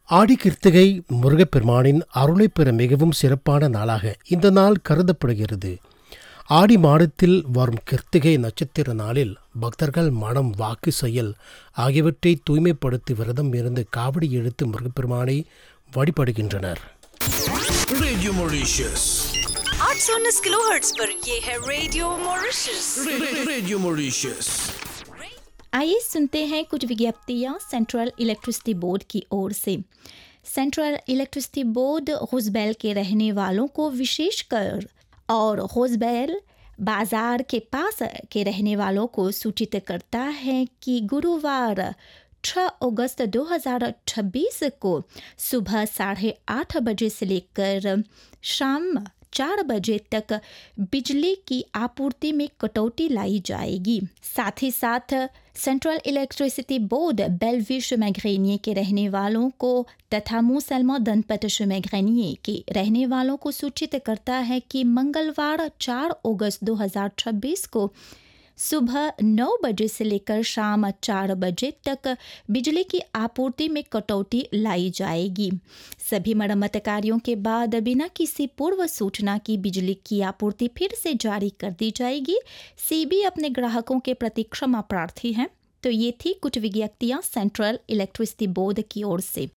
ஆடி கிருத்திகை முருகப்பெருமானின் அருளைப் பெற மிகவும் சிறப்பான நாளாக இந்த நாள் கருதப்படுகிறது. ஆடி மாதத்தில் வரும் கிருத்திகை நட்சத்திர நாளில் பக்தர்கள் மனம், வாக்கு, செயல் ஆகியவற்றை தூய்மைப்படுத்தி விரதம் இருந்து காவடி இழுத்து முருகப்பெருமானை வழிபடுகின்றனர். रेडियो मॉरिशस 819 किलोहर्ट्ज पर ये है रेडियो मॉरिशस। Radio Mauritius. आइए सुनते हैं कुछ विज्ञप्तियां सेंट्रल इलेक्ट्रिसिटी बोर्ड की ओर से। सेंट्रल इलेक्ट्रिसिटी बोर्ड हुसबैल के रहने वालों को विशेषकर और हुसबैल बाजार के पास के रहने वालों को सूचित करता है कि गुरुवार 6 अगस्त 2026 को सुबह 8:30 बजे से लेकर शाम 4 बजे तक बिजली की आपूर्ति में कटौती लाई जाएगी। साथ ही साथ सेंट्रल इलेक्ट्रिसिटी बोर्ड बेलवी शुमैग्रेनिये के रहने वालों को तथा मूसलमा दनपत शुमैग्रेनिये के रहने वालों को सूचित करता है कि मंगलवार 4 अगस्त 2026 को सुबह 9 बजे से लेकर शाम 4 बजे तक बिजली की आपूर्ति में कटौती लाई जाएगी। सभी मरम्मत कार्यों के बाद बिना किसी पूर्व सूचना की बिजली की आपूर्ति फिर से जारी कर दी जाएगी। सीबी अपने ग्राहकों के प्रति क्षमा प्रार्थी हैं। तो ये थी कुछ विज्ञप्तियां सेंट्रल इलेक्ट्रिसिटी बोर्ड की ओर से।